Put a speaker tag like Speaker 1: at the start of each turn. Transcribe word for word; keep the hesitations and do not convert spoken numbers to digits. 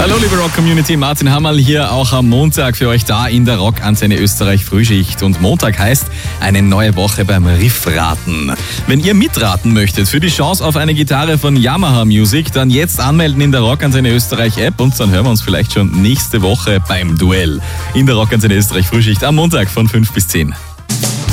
Speaker 1: Hallo liebe Rock-Community, Martin Hammerl hier auch am Montag für euch da in der Rockantenne Österreich Frühschicht. Und Montag heißt eine neue Woche beim Riffraten. Wenn ihr mitraten möchtet für die Chance auf eine Gitarre von Yamaha Music, dann jetzt anmelden in der Rockantenne Österreich App und dann hören wir uns vielleicht schon nächste Woche beim Duell in der Rockantenne Österreich Frühschicht am Montag von fünf bis zehn.